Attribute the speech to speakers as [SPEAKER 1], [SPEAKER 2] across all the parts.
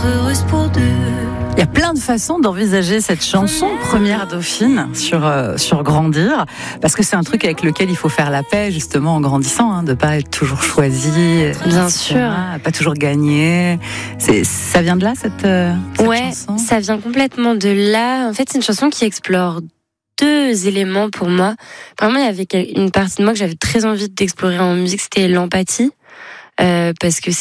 [SPEAKER 1] heureuse pour deux.
[SPEAKER 2] Il y a plein de façons d'envisager cette chanson Première Dauphine sur Grandir, parce que c'est un truc avec lequel il faut faire la paix justement en grandissant, de pas être toujours choisi,
[SPEAKER 3] bien sûr,
[SPEAKER 2] pas toujours gagner. Ça vient de là cette chanson.
[SPEAKER 3] Ça vient complètement de là. En fait, c'est une chanson qui explore deux éléments pour moi. Vraiment, il y avait une partie de moi que j'avais très envie d'explorer en musique, c'était l'empathie, parce que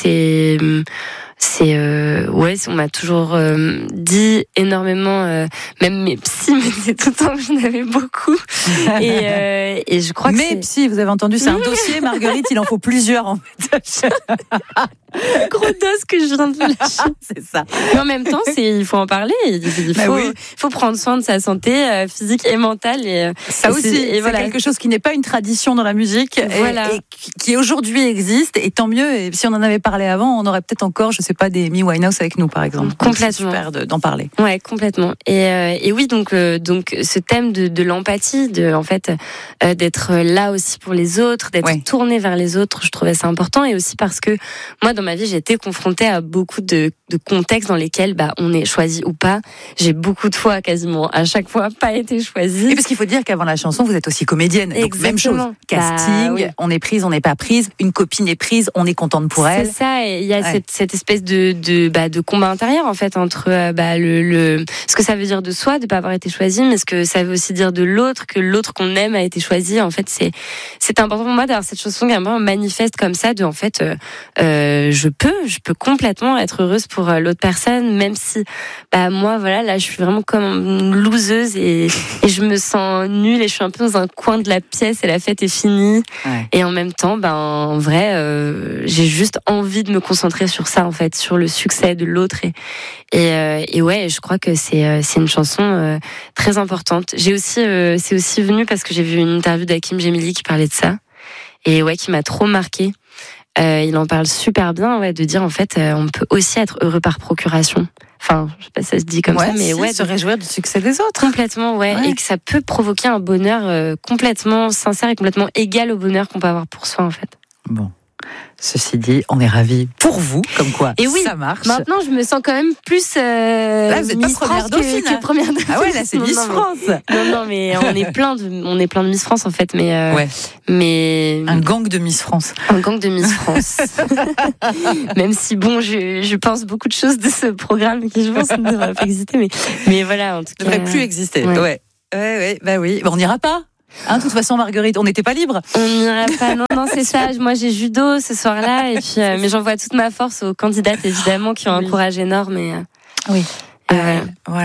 [SPEAKER 3] on m'a toujours dit énormément, même mes psys me disaient tout le temps que j'en avais beaucoup. Et je crois que
[SPEAKER 2] mes psys, vous avez entendu, c'est un dossier, Marguerite, il en faut plusieurs en fait.
[SPEAKER 3] Gros dose que je viens de lâcher.
[SPEAKER 2] C'est ça.
[SPEAKER 3] Mais en même temps, il faut en parler. Il faut prendre soin de sa santé physique et mentale. Et
[SPEAKER 2] ça aussi, c'est quelque chose qui n'est pas une tradition dans la musique, et qui aujourd'hui existe. Et tant mieux. Et si on en avait parlé avant, on aurait peut-être encore, je sais pas, des Amy Winehouse avec nous, par exemple.
[SPEAKER 3] Complètement.
[SPEAKER 2] C'est super d'en parler.
[SPEAKER 3] Ouais, complètement. Et oui, donc ce thème de l'empathie, d'être là aussi pour les autres, d'être tourné vers les autres, je trouvais ça important. Et aussi parce que moi, dans ma vie, j'ai été confrontée à beaucoup de contextes dans lesquels on est choisi ou pas. J'ai beaucoup de fois, quasiment à chaque fois, pas été choisie.
[SPEAKER 2] Et parce qu'il faut dire qu'avant la chanson, vous êtes aussi comédienne. Donc même chose. Casting, on est prise, on n'est pas prise. Une copine est prise, on est contente pour elle.
[SPEAKER 3] C'est ça. Et il y a cette espèce de combat intérieur en fait entre ce que ça veut dire de soi de pas avoir été choisi, mais ce que ça veut aussi dire de l'autre, que l'autre qu'on aime a été choisi. En fait, c'est important pour moi d'avoir cette chanson qui est un peu manifeste comme ça de en fait. Je peux complètement être heureuse pour l'autre personne, même si moi là je suis vraiment comme une loseuse et je me sens nulle et je suis un peu dans un coin de la pièce et la fête est finie. Et en même temps en vrai j'ai juste envie de me concentrer sur ça en fait, sur le succès de l'autre et ouais, je crois que c'est une chanson très importante. C'est aussi venu parce que j'ai vu une interview d'Hakim Gemili qui parlait de ça et qui m'a trop marquée. Il en parle super bien, de dire en fait, on peut aussi être heureux par procuration. Enfin, je sais pas si ça se dit comme ça, mais
[SPEAKER 2] se réjouir du succès des autres.
[SPEAKER 3] Complètement, et que ça peut provoquer un bonheur complètement sincère et complètement égal au bonheur qu'on peut avoir pour soi en fait.
[SPEAKER 2] Bon. Ceci dit, on est ravis pour vous, comme quoi ça marche.
[SPEAKER 3] Maintenant, je me sens quand même plus
[SPEAKER 2] là, vous êtes
[SPEAKER 3] Miss
[SPEAKER 2] pas première dauphine.
[SPEAKER 3] Que première dauphine.
[SPEAKER 2] Ah ouais, là, c'est Miss France.
[SPEAKER 3] Non, mais on est plein de Miss France en fait, mais
[SPEAKER 2] un gang de Miss France.
[SPEAKER 3] Un gang de Miss France. Même si je pense beaucoup de choses de ce programme qui je pense ne devrait pas exister, mais voilà, en tout cas.
[SPEAKER 2] Ne devrait plus exister. Ouais. On n'ira pas. De toute façon, Marguerite, on n'était pas libre.
[SPEAKER 3] On n'ira pas. Non, c'est ça. Moi, j'ai judo ce soir-là, et puis, mais j'envoie toute ma force aux candidates, évidemment, qui ont un courage énorme.
[SPEAKER 2] Oui.
[SPEAKER 3] Voilà.